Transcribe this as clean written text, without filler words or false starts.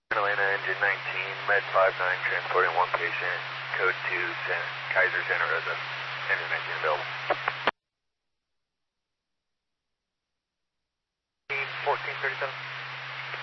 Atlanta engine 19, med 59, transporting one patient, code 2, Kaiser Santa Rosa, engine 19 available. 1437.